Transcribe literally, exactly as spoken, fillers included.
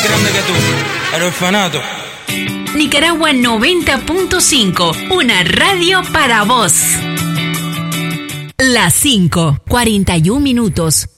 grande que tú, el orfanato. Nicaragua noventa punto cinco, una radio para vos. Las cinco, cuarenta y un minutos.